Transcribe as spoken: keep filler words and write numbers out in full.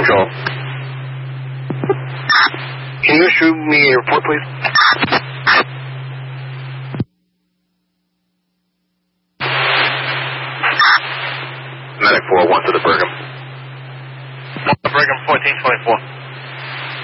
Control. Can you issue me a report, please? Medic four one to the Brigham. Brigham fourteen twenty-four.